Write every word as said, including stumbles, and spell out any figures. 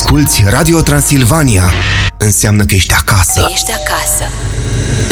asculți Radio Transilvania, înseamnă că ești acasă. Ești acasă.